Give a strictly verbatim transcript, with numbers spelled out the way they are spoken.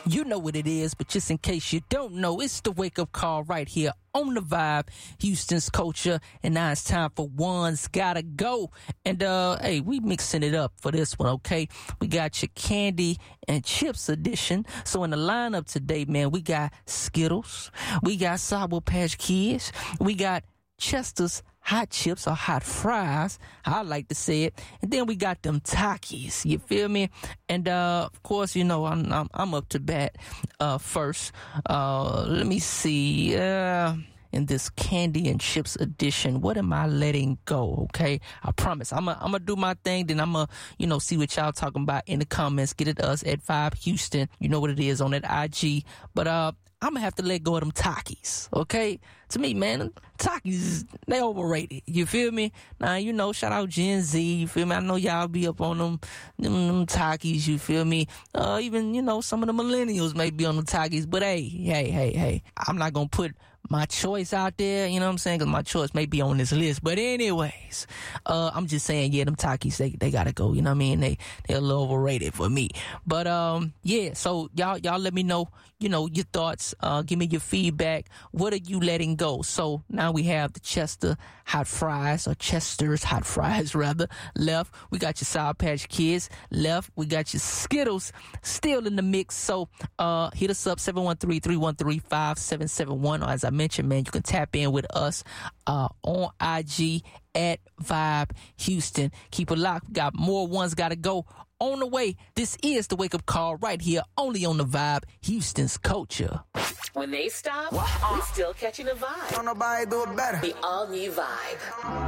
You know what it is, but just in case you don't know, it's the wake-up call right here on the Vibe, Houston's culture, and now it's time for One's Gotta Go. And, uh, hey, we mixing it up for this one, okay? We got your candy and chips edition. So in the lineup today, man, we got Skittles, we got Sour Patch Kids, we got Chester's hot chips or hot fries, I like to say it, and then we got them Takis, you feel me? And uh of course, you know, I'm I'm, I'm up to bat uh first. Uh let me see, uh in this candy and chips edition, what am I letting go? Okay, I promise I'm gonna I'm gonna do my thing, then I'm gonna, you know, see what y'all talking about in the comments. Get it to us at Vibe Houston, you know what it is, on that I G. But uh I'm gonna have to let go of them Takis, okay? To me, man, Takis, they overrated. You feel me? Now, you know, shout out Gen Z, you feel me? I know y'all be up on them, them, them Takis, you feel me? Uh, even, you know, some of the millennials may be on the Takis, but hey, hey, hey, hey, I'm not gonna put my choice out there, you know what I'm saying? Because my choice may be on this list. But anyways, uh, I'm just saying, yeah, them Takis, they, they gotta go, you know what I mean? They, they're a little overrated for me. But, um, yeah, so y'all, y'all let me know, you know, your thoughts. Uh, give me your feedback. What are you letting go? So now we have the Chester hot fries, or Chester's hot fries, rather. Left, we got your Sour Patch Kids. Left, we got your Skittles still in the mix. So, uh, hit us up, seven one three, three one three, five seven seven one. Or as I mentioned, man, you can tap in with us, uh, on I G at Vibe Houston. Keep it locked. We got more Ones Gotta Go on the way. This is the wake up call right here, only on the Vibe, Houston's culture. When they stop, we still catching the vibe. Don't nobody do it better. The all new Vibe.